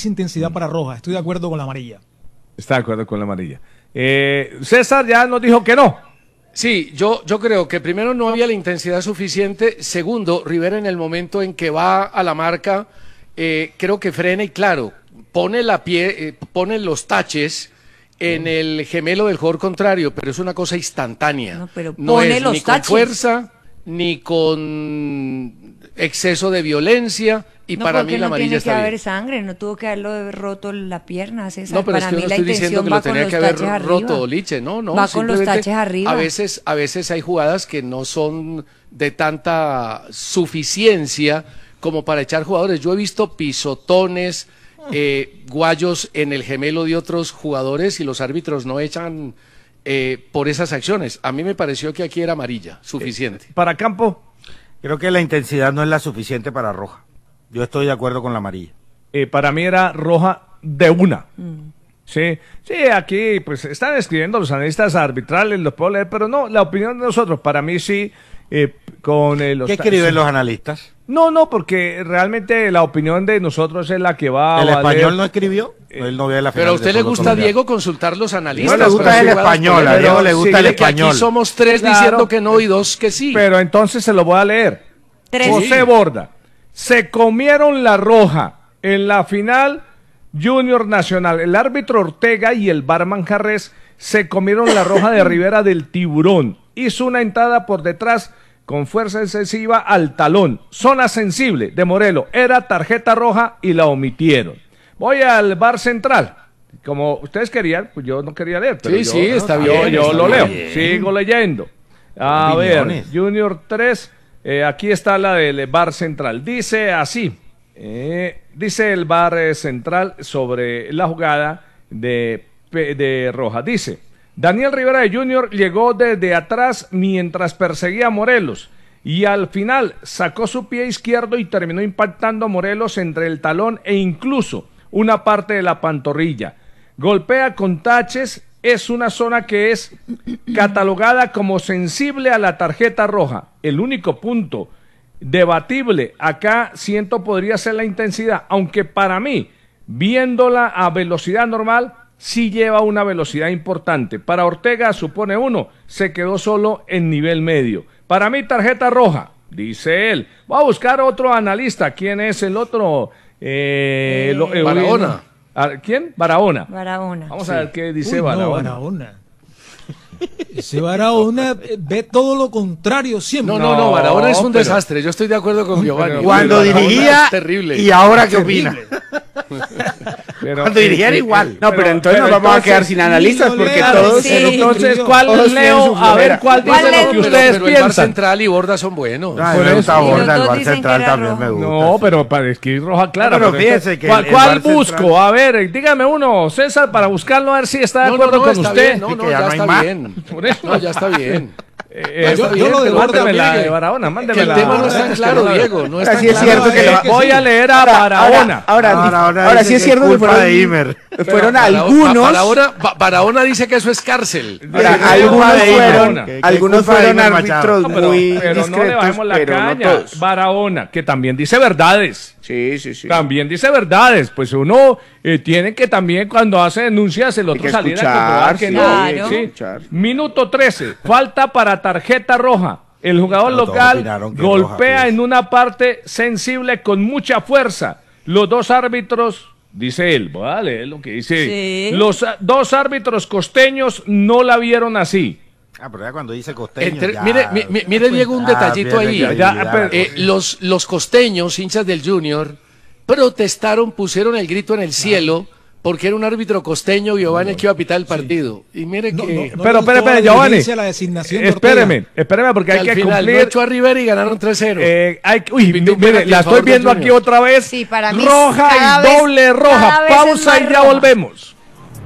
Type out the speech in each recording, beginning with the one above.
esa intensidad para roja. Estoy de acuerdo con la amarilla. Está de acuerdo con la amarilla. César ya nos dijo que no. Sí, yo creo que primero no había la intensidad suficiente. Segundo, Rivera en el momento en que va a la marca, creo que frena y claro, pone los taches en el gemelo del jugador contrario, pero es una cosa instantánea. No, pero no pone es los ni taches. con fuerza, ni con exceso de violencia, y para mí la amarilla está bien. No, porque no tiene que haber sangre, no tuvo que haberlo roto la pierna, César. No, pero para es que mí yo no la estoy diciendo que intención lo va con tenía los que haber taches roto arriba. Liche, no. Va con los taches arriba. A veces hay jugadas que no son de tanta suficiencia como para echar jugadores. Yo he visto pisotones, guayos en el gemelo de otros jugadores y los árbitros no echan por esas acciones. A mí me pareció que aquí era amarilla, suficiente. Para Campo. Creo que la intensidad no es la suficiente para roja. Yo estoy de acuerdo con la amarilla. Para mí era roja de una. Sí, aquí pues están escribiendo los analistas arbitrales, los puedo leer, pero no, la opinión de nosotros, para mí sí, con los... ¿Qué escriben los analistas? No, porque realmente la opinión de nosotros es la que va ¿El a valer. español no escribió? Él no ve la final. Pero a usted de le fútbol gusta, colombiano. Diego, consultar los analistas. No le gusta el español, a Diego le gusta el que español. aquí somos tres diciendo que no y dos que sí. Pero entonces se lo voy a leer. José Sí. Borda, se comieron la roja en la final Junior Nacional. El árbitro Ortega y el barman Jarrés se comieron la roja de Rivera del Tiburón. Hizo una entrada por detrás con fuerza excesiva al talón. Zona sensible de Morelos. Era tarjeta roja y la omitieron. Voy al VAR central. Como ustedes querían, pues yo no quería leer. Pero Sí, está bien. Yo está lo leo. bien. Sigo leyendo. A ver, Junior 3. Aquí está la del VAR central. Dice así. Dice el VAR central sobre la jugada de roja. Dice: Daniel Rivera de Junior llegó desde atrás mientras perseguía a Morelos y al final sacó su pie izquierdo y terminó impactando a Morelos entre el talón e incluso una parte de la pantorrilla. Golpea con taches. Es una zona que es catalogada como sensible a la tarjeta roja. El único punto debatible acá siento podría ser la intensidad, aunque para mí, viéndola a velocidad normal, sí lleva una velocidad importante. Para Ortega supone uno, se quedó solo en nivel medio. Para mí tarjeta roja, dice él. Voy a buscar otro analista. ¿Quién es el otro? Barahona. ¿Quién? Barahona. Barahona. Vamos a ver qué dice Uy, no, Barahona. Barahona. Ese Barahona ve todo lo contrario siempre. No, Barahona es un desastre. Yo estoy de acuerdo con Giovanni. Cuando Barahona dirigía es terrible. y ahora qué opina. Cuando dirigía era igual. No, pero entonces nos vamos a quedar sin analistas porque todos... Sí. Entonces, ¿cuál Todos leo? tienen su A ver, florera. ¿cuál dice lo que Pero ustedes el VAR piensan? central y Borda son buenos. Ay, Por me gusta eso. Y los Borda, el dos VAR dicen central que era también me rojo. gusta. No, pero para escribir roja clara. Pero fíjese que ¿Cuál, el cuál VAR busco? central- A ver, dígame uno, César, para buscarlo, a ver si está de acuerdo con está usted. bien, no, Y que ya ya no hay está más. bien. Por eso. No, ya está bien. yo lo de Borda, mándeme la mire, de Barahona, Que mándemela. el tema no es tan claro, Diego. No es tan Así es claro. cierto que lo- Voy a leer a Barahona. Ahora sí es cierto que culpa de Imer. fueron algunos... Barahona dice que eso es cárcel. Ahora, Sí, algunos culpa de fueron, Imer. ¿Qué algunos culpa de fueron Imer Machado? árbitros No, pero, muy pero no le discretos, bajemos la pero no caña. todos. Barahona, que también dice verdades. Sí. También dice verdades. Pues uno tiene que también, cuando hace denuncias, el otro que salir a escuchar, comprobar que sí, no. claro. Sí. escuchar. Minuto 13. Falta para tarjeta roja. El jugador No, todos local opinaron que golpea roja, pues. en una parte sensible con mucha fuerza. Los dos árbitros, dice él, vale, es lo que dice. Sí. Los dos árbitros costeños no la vieron así. Ah, pero ya cuando dice costeño ya... Mire, Diego, un detallito ahí. Ya, Los costeños, hinchas del Junior, protestaron, pusieron el grito en el cielo, porque era un árbitro costeño, Giovanni, el que iba a pitar el partido. Y mire que... Pero, espérame, Giovanni. La designación de Ortega. Espéreme, porque que hay al que final cumplir. no echó a Rivera y ganaron 3-0. Uy, Pitó un mire, penalti la a favor estoy viendo del aquí Junior. otra vez. Sí, para mí roja cada y vez- doble roja. cada vez es Pausa más y ya roja. volvemos.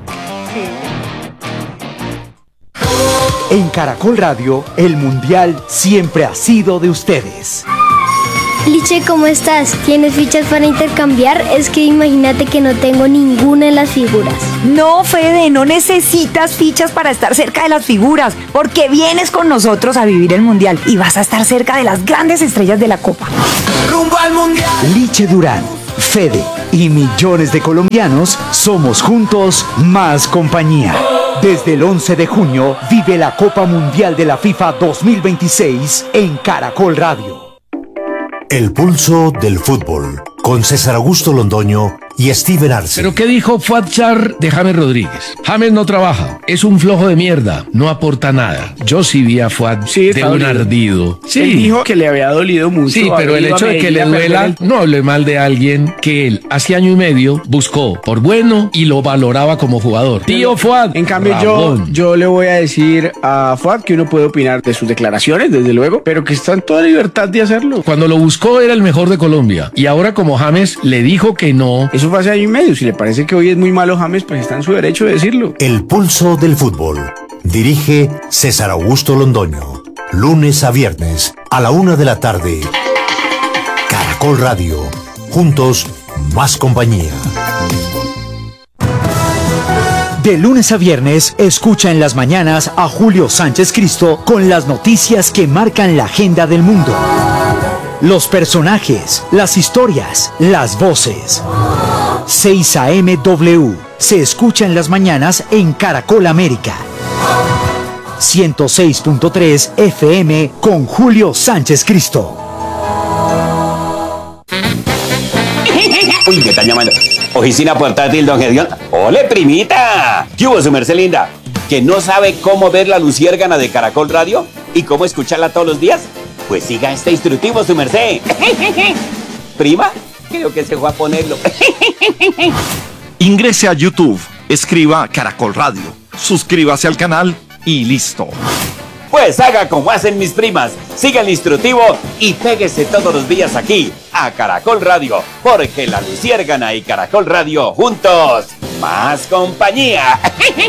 En Caracol Radio, el Mundial siempre ha sido de ustedes. Liche, ¿cómo estás? ¿Tienes fichas para intercambiar? Es que imagínate que no tengo ninguna de las figuras. No, Fede, no necesitas fichas para estar cerca de las figuras, porque vienes con nosotros a vivir el Mundial y vas a estar cerca de las grandes estrellas de la Copa. Liche Durán, Fede, y millones de colombianos somos juntos más compañía. Desde el 11 de junio vive la Copa Mundial de la FIFA 2026 en Caracol Radio. El pulso del fútbol con César Augusto Londoño y Steven Arce. ¿Pero qué dijo Fuad Char de James Rodríguez? James no trabaja, es un flojo de mierda, no aporta nada. Yo sí vi a Fuad de un ardido. Sí. Él dijo que le había dolido mucho. Sí, pero el hecho de que le duela, no hable mal de alguien que él hace año y medio buscó por bueno y lo valoraba como jugador. Tío Fuad. En cambio yo le voy a decir a Fuad que uno puede opinar de sus declaraciones, desde luego, pero que está en toda libertad de hacerlo. Cuando lo buscó era el mejor de Colombia y ahora como James le dijo que no. Eso fue hace año y medio. Si le parece que hoy es muy malo James, pues está en su derecho de decirlo. El pulso del fútbol. Dirige César Augusto Londoño. Lunes a viernes a la 1 de la tarde. Caracol Radio. Juntos, más compañía. De lunes a viernes, escucha en las mañanas a Julio Sánchez Cristo con las noticias que marcan la agenda del mundo. Los personajes, las historias, las voces. 6 AM W. Se escucha en las mañanas en Caracol América. 106.3 FM con Julio Sánchez Cristo. Uy, me están llamando. Oficina portátil, don Gedión. ¡Ole, primita! ¿Qué hubo, su merced linda? ¿Que no sabe cómo ver la luciérgana de Caracol Radio? ¿Y cómo escucharla todos los días? Pues siga este instructivo, su merced. ¿Prima? Creo que se fue a ponerlo. Ingrese a YouTube, escriba Caracol Radio, suscríbase al canal y listo. Pues haga como hacen mis primas, siga el instructivo y péguese todos los días aquí, a Caracol Radio, porque la luciérgana y Caracol Radio juntos, más compañía.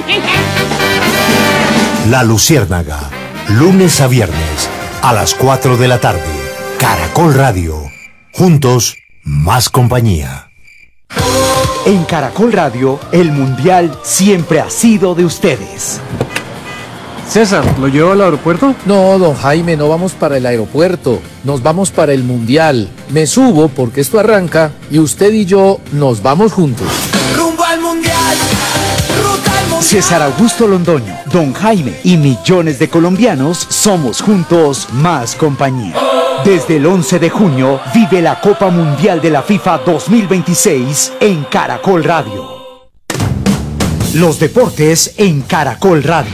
La Luciérnaga, lunes a viernes a las 4 de la tarde. Caracol Radio, juntos, más compañía. En Caracol Radio, el Mundial siempre ha sido de ustedes. César, ¿lo llevo al aeropuerto? No, don Jaime, no vamos para el aeropuerto, nos vamos para el Mundial. Me subo porque esto arranca y usted y yo nos vamos juntos. Rumbo al Mundial, ruta al Mundial. César Augusto Londoño, don Jaime y millones de colombianos somos juntos más compañía. Desde el 11 de junio vive la Copa Mundial de la FIFA 2026 en Caracol Radio. Los deportes en Caracol Radio.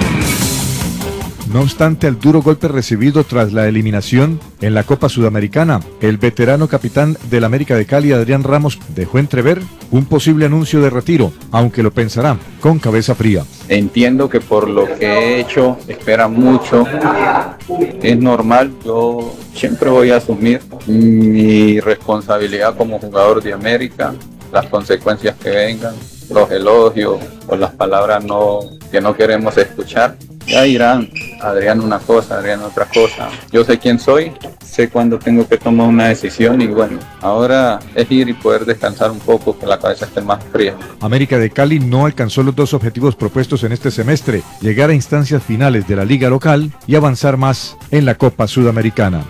No obstante al duro golpe recibido tras la eliminación en la Copa Sudamericana, el veterano capitán del América de Cali, Adrián Ramos, dejó entrever un posible anuncio de retiro, aunque lo pensará con cabeza fría. Entiendo que por lo que he hecho esperan mucho, es normal, yo siempre voy a asumir mi responsabilidad como jugador de América, las consecuencias que vengan, los elogios o las palabras que no queremos escuchar. Ya dirán, Adrián una cosa, Adrián otra cosa. Yo sé quién soy, sé cuándo tengo que tomar una decisión y bueno, ahora es ir y poder descansar un poco, que la cabeza esté más fría. América de Cali no alcanzó los dos objetivos propuestos en este semestre, llegar a instancias finales de la liga local y avanzar más en la Copa Sudamericana.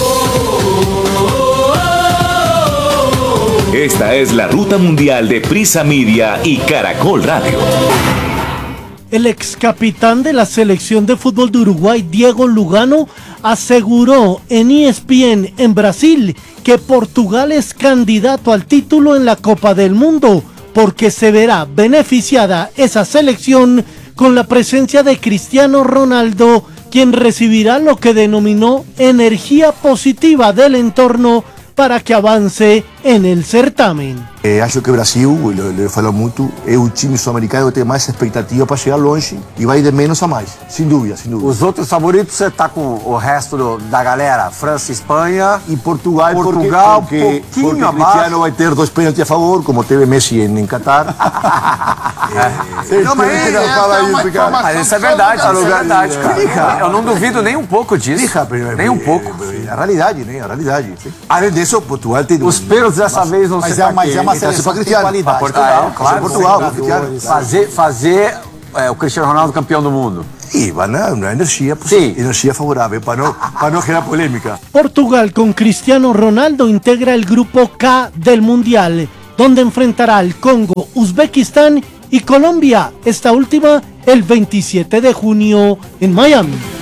Esta es la ruta mundial de Prisa Media y Caracol Radio. El ex capitán de la selección de fútbol de Uruguay, Diego Lugano, aseguró en ESPN en Brasil que Portugal es candidato al título en la Copa del Mundo, porque se verá beneficiada esa selección con la presencia de Cristiano Ronaldo, quien recibirá lo que denominó energía positiva del entorno para que avance en el certamen. Acho que o Brasil, ele falou muito, é o time sul-americano que tem mais expectativa para chegar longe e vai de menos a mais, sem dúvida, sem dúvida. Os outros favoritos você tá com o resto da galera, França, Espanha e Portugal, porque pouquinho abaixo. Cristiano vai ter 2 pênaltis a favor, como teve Messi em Qatar. Não, mas isso é verdade, cara. Eu não duvido nem um pouco disso. Nem um pouco. É a realidade, né? A realidade. Além disso, Portugal tem... Os pênaltis dessa vez não sei pra quê. Mas é uma seleção de qualidade. Portugal, claro. Portugal. Fazer o Cristiano Ronaldo campeão do mundo. Y van a una energía, pues, sí, energía favorable para no generar polémica. Portugal con Cristiano Ronaldo integra el grupo K del Mundial donde enfrentará al Congo, Uzbekistán y Colombia, esta última el 27 de junio en Miami.